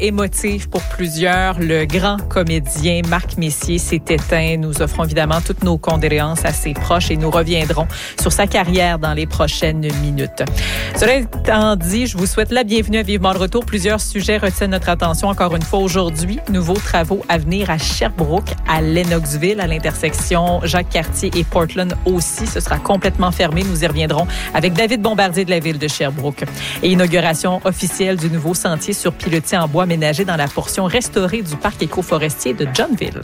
émotive pour plusieurs. Le grand comédien Marc Messier s'est éteint. Nous offrons évidemment toutes nos condoléances à ses proches et nous reviendrons sur sa carrière dans les prochaines minutes. Cela étant dit, je vous souhaite la bienvenue à Vivement le retour. Plusieurs sujets retiennent notre attention encore une fois aujourd'hui. Nouveaux travaux à venir à Sherbrooke, à Lennoxville, à l'intersection Jacques-Cartier et Portland aussi. Ce sera complètement fermé. Nous y reviendrons avec David Bombardier de la ville de Sherbrooke. Et inauguration officielle du nouveau sentier sur pilotis en bois aménagé dans la portion restaurée du parc écoforestier de Johnville.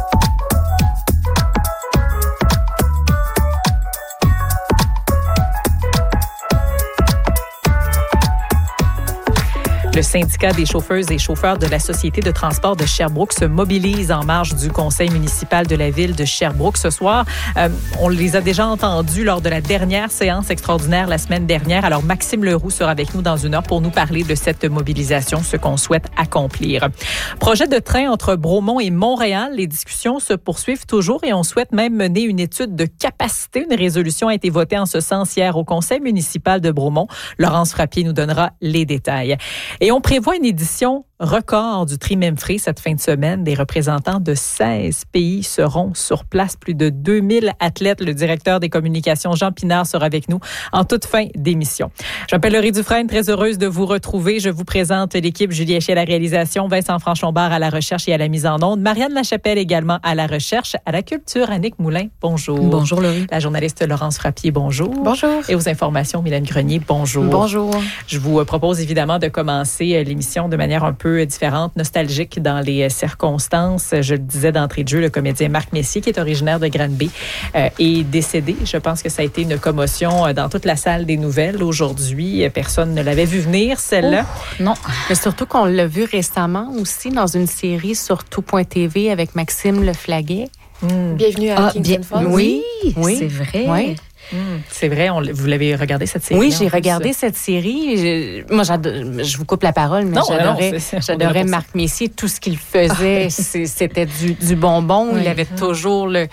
Le syndicat des chauffeuses et chauffeurs de la Société de transport de Sherbrooke se mobilise en marge du conseil municipal de la ville de Sherbrooke. Ce soir, on les a déjà entendus lors de la dernière séance extraordinaire la semaine dernière. Alors, Maxime Leroux sera avec nous dans une heure pour nous parler de cette mobilisation, ce qu'on souhaite accomplir. Projet de train entre Bromont et Montréal. Les discussions se poursuivent toujours et on souhaite même mener une étude de capacité. Une résolution a été votée en ce sens hier au conseil municipal de Bromont. Laurence Frappier nous donnera les détails. Et on prévoit une édition record du Tri Memphrey cette fin de semaine. Des représentants de 16 pays seront sur place. Plus de 2000 athlètes. Le directeur des communications, Jean Pinard, sera avec nous en toute fin d'émission. Je m'appelle Laurie Dufresne, très heureuse de vous retrouver. Je vous présente l'équipe. Julie Echier à la réalisation, Vincent Franchon-Bar à la recherche et à la mise en onde, Marianne Lachapelle également à la recherche, à la culture, Annick Moulin, bonjour. Bonjour Laurie. La journaliste Laurence Frappier, bonjour. Bonjour. Et aux informations, Mylène Grenier, bonjour. Bonjour. Je vous propose évidemment de commencer l'émission de manière un peu différente, nostalgique dans les circonstances. Je le disais d'entrée de jeu, le comédien Marc Messier, qui est originaire de Granby, est décédé. Je pense que ça a été une commotion dans toute la salle des nouvelles aujourd'hui. Personne ne l'avait vu venir, celle-là. Non, mais surtout qu'on l'a vu récemment aussi dans une série sur Tout.tv avec Maxime Leflaguet. Bienvenue à Kingston Falls. Oui, c'est vrai. Oui. C'est vrai, vous l'avez regardé cette série? Oui, j'ai regardé cette série. Moi, je vous coupe la parole, mais j'adorais Marc Messier. Tout ce qu'il faisait, c'était du bonbon. Oui. Il avait toujours le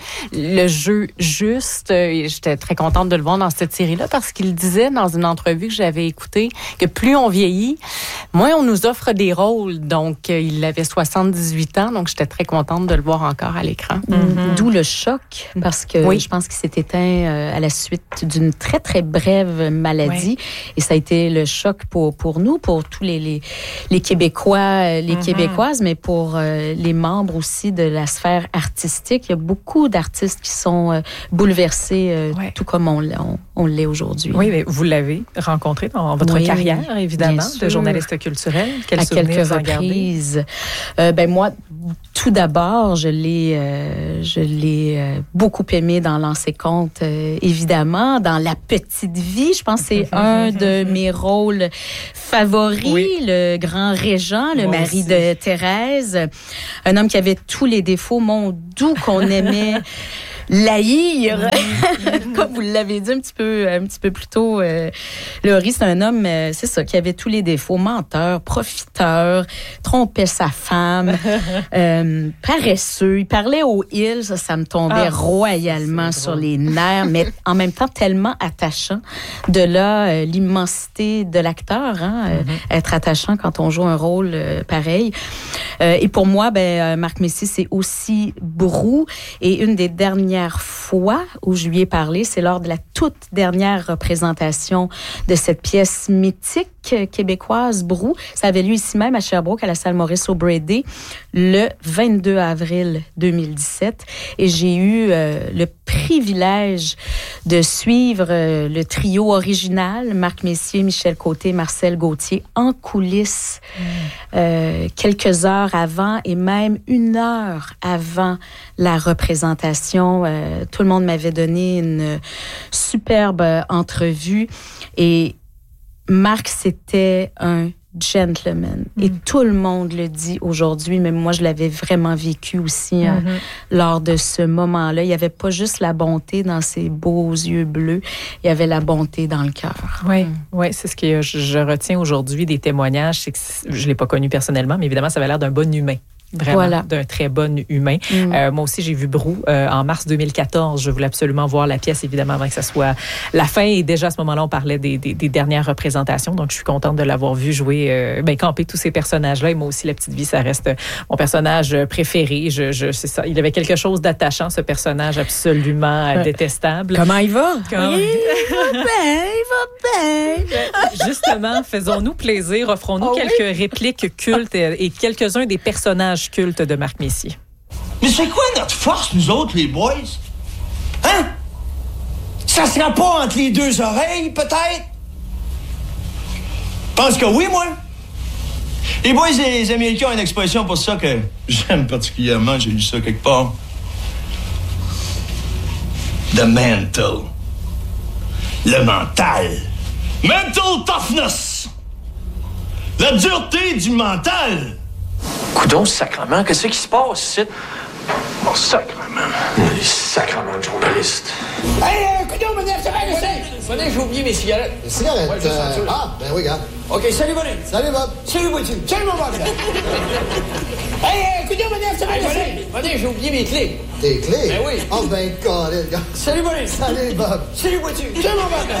jeu juste. Et j'étais très contente de le voir dans cette série-là parce qu'il disait dans une entrevue que j'avais écoutée que plus on vieillit, moins on nous offre des rôles. Donc, il avait 78 ans, donc j'étais très contente de le voir encore à l'écran. Mm-hmm. D'où le choc, parce que je pense qu'il s'est éteint à la suite d'une très, très brève maladie. Oui. Et ça a été le choc pour nous, pour tous les Québécois, les Québécoises, mais pour les membres aussi de la sphère artistique. Il y a beaucoup d'artistes qui sont bouleversés, tout comme on l'est aujourd'hui. Oui, mais vous l'avez rencontré dans votre carrière, évidemment, de journaliste culturel. À quelques reprises. Moi, tout d'abord, je l'ai beaucoup aimé dans Lancer compte, évidemment, dans La Petite Vie. Je pense que c'est un de mes rôles favoris, le grand régent, le mari de Thérèse. Un homme qui avait tous les défauts, mon doux, qu'on aimait l'haïr. Comme vous l'avez dit un petit peu plus tôt, Laurie, c'est un homme, c'est ça, qui avait tous les défauts. Menteur, profiteur, trompait sa femme, paresseux. Il parlait au il, ça me tombait royalement sur les nerfs, mais en même temps tellement attachant. De là, l'immensité de l'acteur, être attachant quand on joue un rôle pareil. Et pour moi, Marc Messier, c'est aussi Brou. Et une des dernières fois où je lui ai parlé, c'est lors de la toute dernière représentation de cette pièce mythique québécoise, Brou. Ça avait lieu ici même à Sherbrooke, à la salle Maurice O'Brady, le 22 avril 2017. Et j'ai eu le privilège de suivre le trio original, Marc Messier, Michel Côté, Marcel Gauthier, en coulisses, quelques heures avant et même 1 heure avant la représentation. Tout le monde m'avait donné une superbe entrevue et Marc, c'était un gentleman. Et tout le monde le dit aujourd'hui, mais moi, je l'avais vraiment vécu aussi lors de ce moment-là. Il n'y avait pas juste la bonté dans ses beaux yeux bleus, il y avait la bonté dans le cœur. Oui, c'est ce que je retiens aujourd'hui des témoignages. C'est que je ne l'ai pas connu personnellement, mais évidemment, ça avait l'air d'un bon humain. Vraiment, d'un très bon humain. Moi aussi, j'ai vu Brou en mars 2014. Je voulais absolument voir la pièce, évidemment, avant que ça soit la fin. Et déjà, à ce moment-là, on parlait des dernières représentations. Donc, je suis contente de l'avoir vu jouer, camper tous ces personnages-là. Et moi aussi, La Petite Vie, ça reste mon personnage préféré. C'est ça. Il avait quelque chose d'attachant, ce personnage absolument détestable. Comment il va? Il va bien. Justement, faisons-nous plaisir. Offrons-nous quelques répliques cultes et quelques-uns des personnages cultes de Marc Messier. Mais c'est quoi notre force, nous autres, les boys? Hein? Ça sera pas entre les deux oreilles, peut-être? Je pense que oui, moi. Les boys et les Américains ont une expression pour ça que j'aime particulièrement. J'ai lu ça quelque part. The mental. Le mental. Mental toughness. La dureté du mental. Coudon, sacrement, qu'est-ce qui se passe ici? Oh, sacrement. Les sacrements de journalistes. Hey, coudon, venez, j'ai oublié mes cigarettes. Les cigarettes? Ouais, ben oui, gars. OK, salut, Bonnet. Salut, Bob. Salut, Boitu. Salut, mon Bob. Hey, coudon, venez, j'ai oublié mes clés. Tes clés? Ben oui. Oh, ben, God, gars. Salut, Bonnet. Salut, Bob. Salut, Boitu. Salut, mon Bob.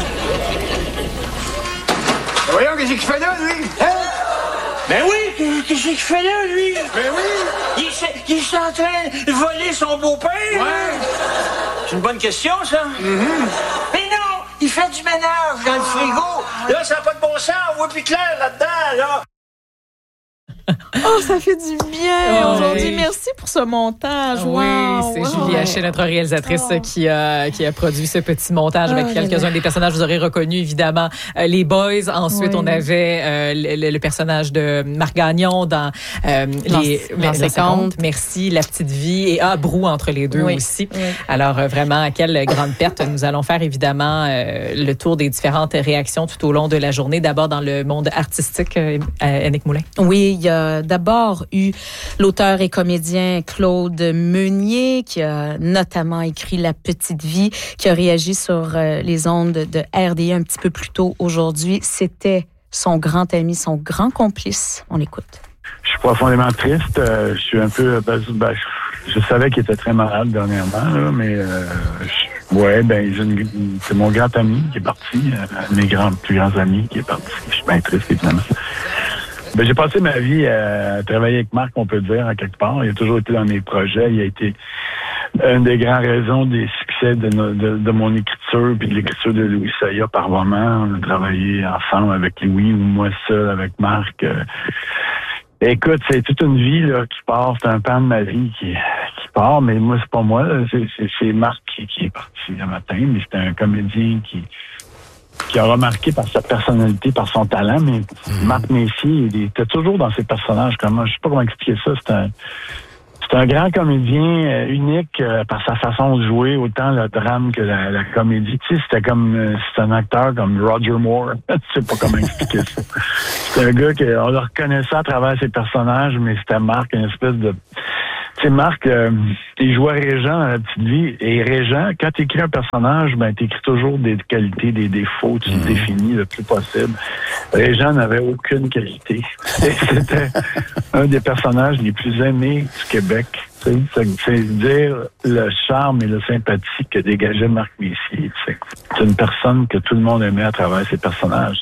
Voyons, qu'est-ce qu'il fait là, lui? Hein? Ben oui, qu'est-ce qu'il fait là, lui? Ben oui! Il est en train de voler son beau-père? Ouais! C'est une bonne question, ça? Mais non! Il fait du ménage dans le frigo! Là, ça n'a pas de bon sens, on voit plus clair là-dedans, là! Oh, ça fait du bien aujourd'hui. Merci pour ce montage. Oui, c'est Julie Haché, notre réalisatrice, qui a produit ce petit montage avec quelques-uns des personnages. Vous aurez reconnu, évidemment, les Boys. Ensuite, on avait le personnage de Marc Gagnon dans Les Comptes. Merci, La Petite Vie et Brou entre les deux aussi. Oui. Alors, vraiment, quelle grande perte. Nous allons faire, évidemment, le tour des différentes réactions tout au long de la journée. D'abord, dans le monde artistique, Annick Moulin. Oui, il y a d'abord eu l'auteur et comédien Claude Meunier, qui a notamment écrit La Petite Vie, qui a réagi sur les ondes de RDI un petit peu plus tôt aujourd'hui. C'était son grand ami, son grand complice. On l'écoute. Je suis profondément triste. Je suis un peu... je savais qu'il était très malade dernièrement, là, mais... c'est mon grand ami qui est parti, un de mes plus grands amis qui est parti. Je suis bien triste, évidemment. J'ai passé ma vie à travailler avec Marc, on peut dire, en quelque part. Il a toujours été dans mes projets. Il a été une des grandes raisons des succès de mon écriture puis de l'écriture de Louis Saya par moment. On a travaillé ensemble avec Louis ou moi seul avec Marc. Écoute, c'est toute une vie là qui part. C'est un pan de ma vie qui part, mais moi, c'est pas moi. C'est Marc qui est parti le matin, mais c'était un comédien qui a remarqué par sa personnalité, par son talent, mais Marc Messier, il était toujours dans ses personnages. Je sais pas comment expliquer ça. C'est un grand comédien unique par sa façon de jouer, autant le drame que la comédie. Tu sais, c'est un acteur comme Roger Moore. Je sais pas comment expliquer ça. C'est un gars qu'on le reconnaissait à travers ses personnages, mais c'était Marc, une espèce de... Tu sais, Marc, il jouait Régent dans La Petite Vie. Et Régent, quand tu écris un personnage, tu écris toujours des qualités, des défauts, tu le définis le plus possible. Régent n'avait aucune qualité. Et c'était un des personnages les plus aimés du Québec. C'est dire le charme et la sympathie que dégageait Marc Messier. C'est une personne que tout le monde aimait à travers ses personnages.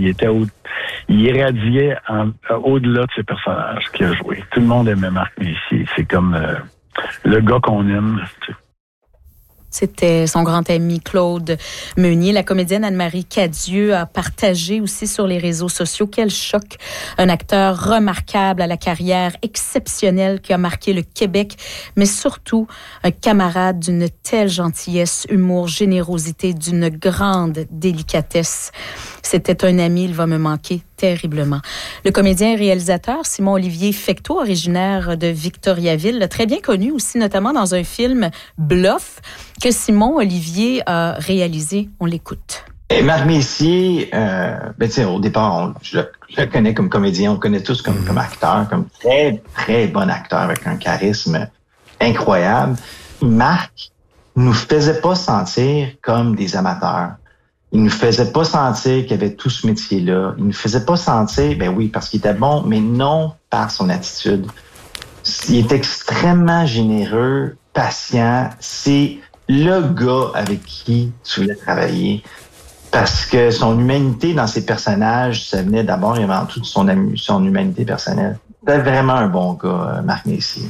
Il irradiait au-delà de ses personnages qu'il a joué. Tout le monde aimait Marc Messier. C'est comme le gars qu'on aime. Tu sais. C'était son grand ami Claude Meunier. La comédienne Anne-Marie Cadieux a partagé aussi sur les réseaux sociaux. Quel choc! Un acteur remarquable à la carrière exceptionnelle qui a marqué le Québec, mais surtout un camarade d'une telle gentillesse, humour, générosité, d'une grande délicatesse. C'était un ami, il va me manquer terriblement. Le comédien et réalisateur Simon-Olivier Fecteau, originaire de Victoriaville, très bien connu aussi, notamment dans un film Bluff que Simon-Olivier a réalisé. On l'écoute. Marc Messier, au départ, je le connais comme comédien, on le connaît tous comme acteur, comme très, très bon acteur avec un charisme incroyable. Marc nous faisait pas sentir comme des amateurs. Il nous faisait pas sentir qu'il y avait tout ce métier-là. Il nous faisait pas sentir, parce qu'il était bon, mais non par son attitude. Il est extrêmement généreux, patient. C'est le gars avec qui tu voulais travailler. Parce que son humanité dans ses personnages, ça venait d'abord et avant tout de son humanité personnelle. C'était vraiment un bon gars, Marc Messier.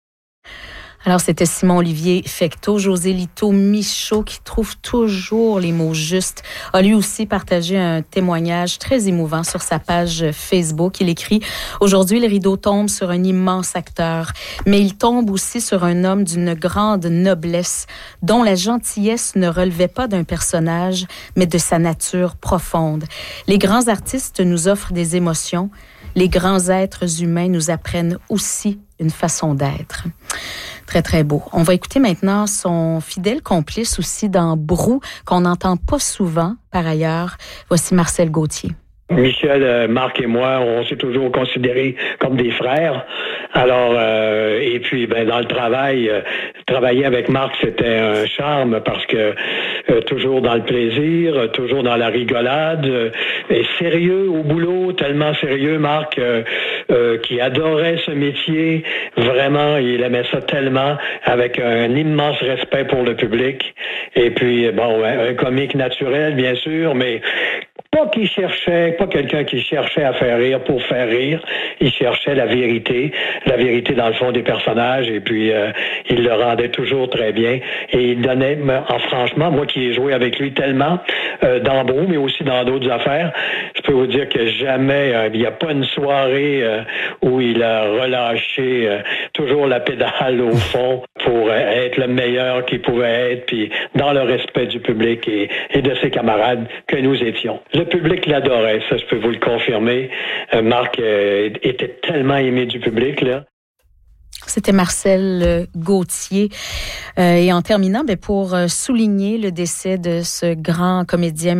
Alors, c'était Simon-Olivier Fecteau. José Lito Michaud, qui trouve toujours les mots justes, a lui aussi partagé un témoignage très émouvant sur sa page Facebook. Il écrit « Aujourd'hui, le rideau tombe sur un immense acteur, mais il tombe aussi sur un homme d'une grande noblesse, dont la gentillesse ne relevait pas d'un personnage, mais de sa nature profonde. Les grands artistes nous offrent des émotions. Les grands êtres humains nous apprennent aussi une façon d'être. » Très, très beau. On va écouter maintenant son fidèle complice aussi dans Brou, qu'on n'entend pas souvent par ailleurs. Voici Marcel Gauthier. Michel, Marc et moi, on s'est toujours considérés comme des frères. Alors, et puis, dans le travail, travailler avec Marc, c'était un charme parce que toujours dans le plaisir, toujours dans la rigolade, et sérieux au boulot, tellement sérieux, Marc, qui adorait ce métier. Vraiment, il aimait ça tellement, avec un immense respect pour le public. Et puis, un comique naturel, bien sûr, mais pas quelqu'un qui cherchait à faire rire pour faire rire. Il cherchait la vérité dans le fond des personnages, et puis il le rendait toujours très bien. Et il donnait, franchement, moi qui ai joué avec lui tellement dans Brou, mais aussi dans d'autres affaires, je peux vous dire que jamais, il n'y a pas une soirée où il a relâché toujours la pédale au fond pour être le meilleur qu'il pouvait être, puis dans le respect du public et de ses camarades que nous étions. Le public l'adorait, ça je peux vous le confirmer. Marc était tellement aimé du public, là. C'était Marcel Gauthier. Et en terminant, pour souligner le décès de ce grand comédien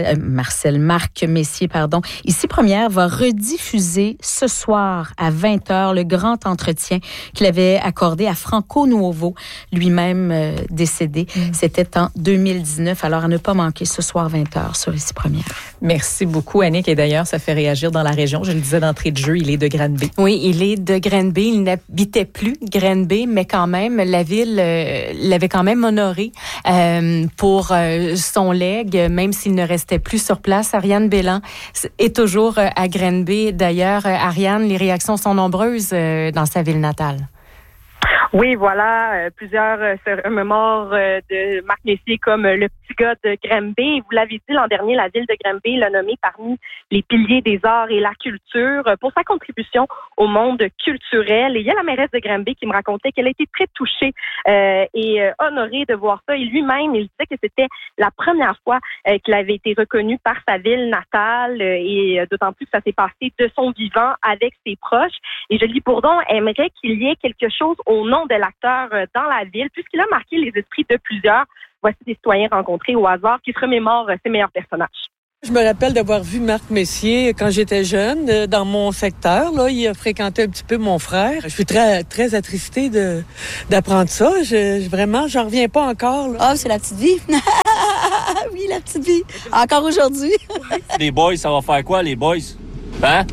Marc Messier, Ici Première va rediffuser ce soir à 20h le grand entretien qu'il avait accordé à Franco Nuovo, lui-même décédé. C'était en 2019. Alors, à ne pas manquer ce soir 20h sur Ici Première. Merci beaucoup, Annick. Et d'ailleurs, ça fait réagir dans la région. Je le disais d'entrée de jeu, il est de Granby. Oui, il est de Granby. Il n'habitait plus Granby, mais quand même, la ville l'avait quand même honoré pour son legs, même s'il ne restait plus sur place. Ariane Bélan est toujours à Granby. D'ailleurs, Ariane, les réactions sont nombreuses dans sa ville natale. Oui, voilà, plusieurs se remémorent de Marc Messier comme le petit gars de Granby. Vous l'avez dit l'an dernier, la ville de Granby l'a nommé parmi les piliers des arts et la culture pour sa contribution au monde culturel. Et il y a la mairesse de Granby qui me racontait qu'elle a été très touchée et honorée de voir ça. Et lui-même, il disait que c'était la première fois qu'il avait été reconnu par sa ville natale et d'autant plus que ça s'est passé de son vivant avec ses proches. Et Julie Bourdon aimerait qu'il y ait quelque chose au nom de l'acteur dans la ville, puisqu'il a marqué les esprits de plusieurs. Voici des citoyens rencontrés au hasard qui se remémorent ses meilleurs personnages. Je me rappelle d'avoir vu Marc Messier quand j'étais jeune dans mon secteur. Là, il a fréquenté un petit peu mon frère. Je suis très, très attristée d'apprendre ça. Vraiment, j'en reviens pas encore. Là. Ah, c'est la petite vie. Oui, la petite vie. Encore aujourd'hui. Les boys, ça va faire quoi, les boys? Hein?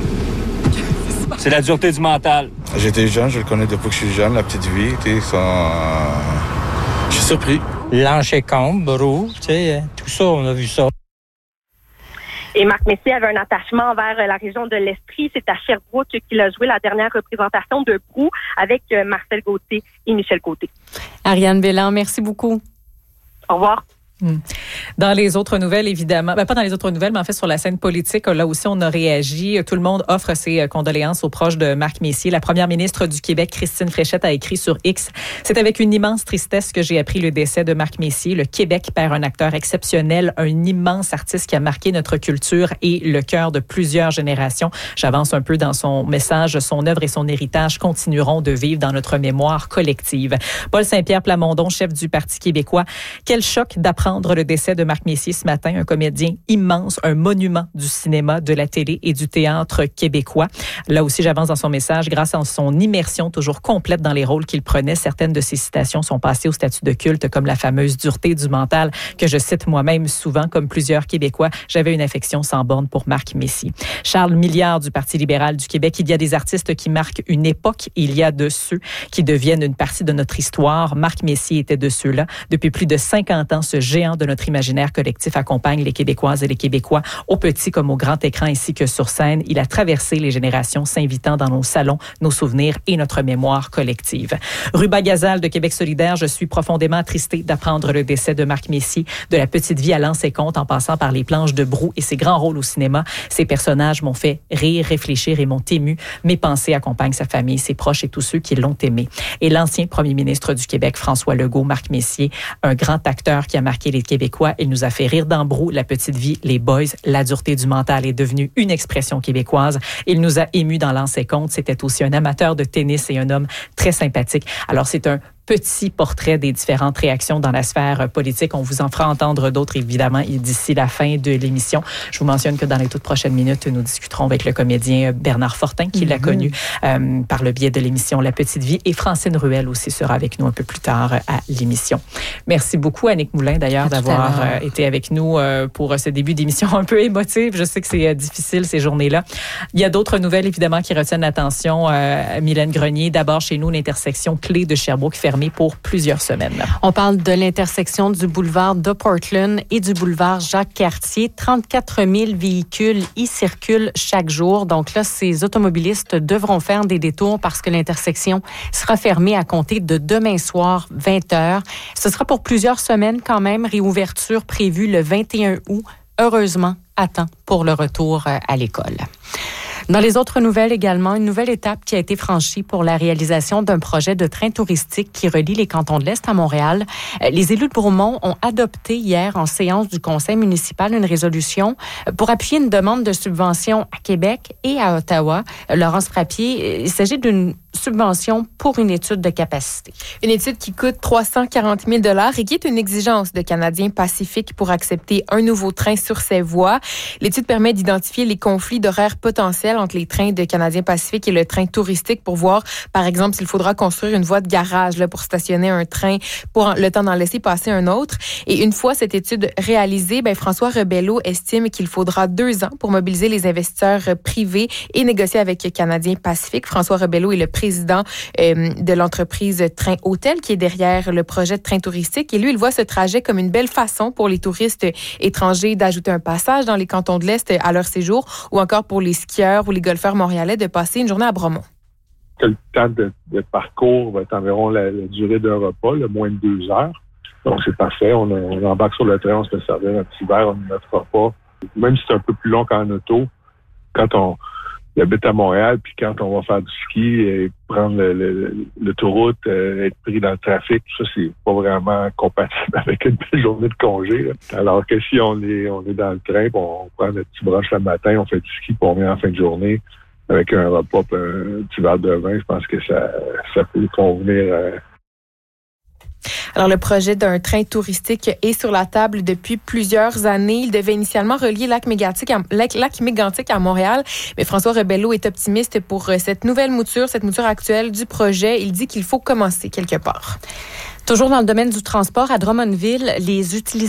C'est la dureté du mental. J'étais jeune, je le connais depuis que je suis jeune, la petite vie. Je suis surpris. L'Anchecombe, Brou, tout ça, on a vu ça. Et Marc Messier avait un attachement envers la région de l'Estrie. C'est à Sherbrooke qu'il a joué la dernière représentation de Brou avec Marcel Gauthier et Michel Côté. Ariane Bélan, merci beaucoup. Au revoir. Dans les autres nouvelles, évidemment, pas dans les autres nouvelles, mais en fait sur la scène politique, là aussi on a réagi. Tout le monde offre ses condoléances aux proches de Marc Messier. La première ministre du Québec, Christine Fréchette, a écrit sur X: « C'est avec une immense tristesse que j'ai appris le décès de Marc Messier. Le Québec perd un acteur exceptionnel, un immense artiste qui a marqué notre culture et le cœur de plusieurs générations. » J'avance un peu dans son message. Son œuvre et son héritage continueront de vivre dans notre mémoire collective. Paul Saint-Pierre Plamondon, chef du Parti québécois: « Quel choc d'apprendre d'apprendre le décès de Marc Messier ce matin, un comédien immense, un monument du cinéma, de la télé et du théâtre québécois. Là aussi, j'avance dans son message. Grâce à son immersion toujours complète dans les rôles qu'il prenait, certaines de ses citations sont passées au statut de culte, comme la fameuse dureté du mental que je cite moi-même souvent, comme plusieurs Québécois. J'avais une affection sans borne pour Marc Messier. Charles Milliard du Parti libéral du Québec. Il y a des artistes qui marquent une époque. Il y a de ceux qui deviennent une partie de notre histoire. Marc Messier était de ceux-là. Depuis plus de 50 ans, ce géant de notre imaginaire collectif accompagne les Québécoises et les Québécois au petit comme au grand écran ainsi que sur scène. Il a traversé les générations, s'invitant dans nos salons, nos souvenirs et notre mémoire collective. Ruba Gazal de Québec solidaire, je suis profondément attristée d'apprendre le décès de Marc Messier, de la petite vie à L'Anse et Compte en passant par les planches de Brou et ses grands rôles au cinéma. Ces personnages m'ont fait rire, réfléchir et m'ont ému. Mes pensées accompagnent sa famille, ses proches et tous ceux qui l'ont aimé. Et l'ancien premier ministre du Québec, François Legault, Marc Messier, un grand acteur qui a marqué les Québécois. Il nous a fait rire dans Brou, La petite vie, Les boys. La dureté du mental est devenue une expression québécoise. Il nous a émus dans L'Anse et Compte. C'était aussi un amateur de tennis et un homme très sympathique. Alors, c'est un petit portrait des différentes réactions dans la sphère politique. On vous en fera entendre d'autres, évidemment, d'ici la fin de l'émission. Je vous mentionne que dans les toutes prochaines minutes, nous discuterons avec le comédien Bernard Fortin, qui l'a connu par le biais de l'émission La Petite Vie. Et Francine Ruel aussi sera avec nous un peu plus tard à l'émission. Merci beaucoup, Annick Moulin, d'ailleurs, d'avoir été avec nous pour ce début d'émission un peu émotive. Je sais que c'est difficile, ces journées-là. Il y a d'autres nouvelles, évidemment, qui retiennent l'attention. Mylène Grenier, d'abord chez nous, l'intersection clé de Sherbrooke fermée pour plusieurs semaines. On parle de l'intersection du boulevard de Portland et du boulevard Jacques-Cartier. 34 000 véhicules y circulent chaque jour. Donc là, ces automobilistes devront faire des détours parce que l'intersection sera fermée à compter de demain soir, 20h. Ce sera pour plusieurs semaines quand même. Réouverture prévue le 21 août. Heureusement, à temps pour le retour à l'école. Dans les autres nouvelles également, une nouvelle étape qui a été franchie pour la réalisation d'un projet de train touristique qui relie les cantons de l'Est à Montréal. Les élus de Bromont ont adopté hier en séance du conseil municipal une résolution pour appuyer une demande de subvention à Québec et à Ottawa. Laurence Frappier, il s'agit d'une subvention pour une étude de capacité. Une étude qui coûte 340 000 $ et qui est une exigence de Canadien Pacifique pour accepter un nouveau train sur ses voies. L'étude permet d'identifier les conflits d'horaires potentiels entre les trains de Canadien Pacifique et le train touristique pour voir, par exemple, s'il faudra construire une voie de garage là, pour stationner un train pour le temps d'en laisser passer un autre. Et une fois cette étude réalisée, François Rebello estime qu'il faudra 2 ans pour mobiliser les investisseurs privés et négocier avec Canadien Pacifique. François Rebello est le président de l'entreprise Train Hôtel qui est derrière le projet de train touristique. Et lui, il voit ce trajet comme une belle façon pour les touristes étrangers d'ajouter un passage dans les cantons de l'Est à leur séjour ou encore pour les skieurs ou les golfeurs montréalais de passer une journée à Bromont. Le temps de parcours va être environ la durée d'un repas, le moins de 2 heures. Donc, c'est parfait. On embarque sur le train, on se fait servir un petit verre, on ne notre repas. Même si c'est un peu plus long qu'en auto, quand on habite à Montréal, puis quand on va faire du ski et prendre l'autoroute, être pris dans le trafic, ça, c'est pas vraiment compatible avec une belle journée de congé. Là. Alors que si on est dans le train, on prend notre petit broche le matin, on fait du ski, puis on revient en fin de journée avec un repas, un petit verre de vin, je pense que ça peut convenir. Alors, le projet d'un train touristique est sur la table depuis plusieurs années. Il devait initialement relier Lac-Mégantic à Montréal, mais François Rebello est optimiste pour cette nouvelle mouture, cette mouture actuelle du projet. Il dit qu'il faut commencer quelque part. Toujours dans le domaine du transport, à Drummondville, les utilisateurs